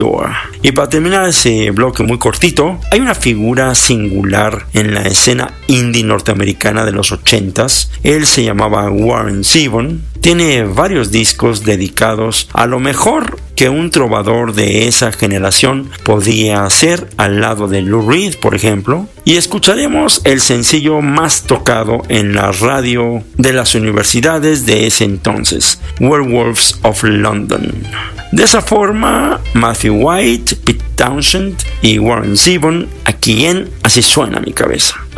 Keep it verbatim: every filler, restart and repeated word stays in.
Y para terminar ese bloque muy cortito, hay una figura singular en la escena indie norteamericana de los ochentas. Él se llamaba Warren Zevon. Tiene varios discos dedicados a lo mejor que un trovador de esa generación podía hacer al lado de Lou Reed, por ejemplo. Y escucharemos el sencillo más tocado en la radio de las universidades de ese entonces, Werewolves of London. De esa forma, Matthew White, Pete Townshend y Warren Zevon aquí en Así Suena Mi Cabeza.